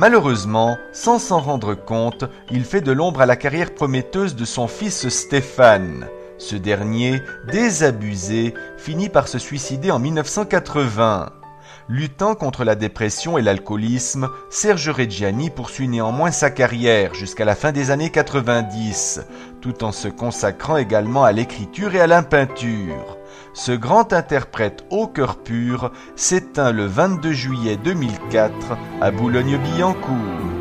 Malheureusement, sans s'en rendre compte, il fait de l'ombre à la carrière prometteuse de son fils Stéphane. Ce dernier, désabusé, finit par se suicider en 1980. Luttant contre la dépression et l'alcoolisme, Serge Reggiani poursuit néanmoins sa carrière jusqu'à la fin des années 90, tout en se consacrant également à l'écriture et à la peinture. Ce grand interprète au cœur pur s'éteint le 22 juillet 2004 à Boulogne-Billancourt.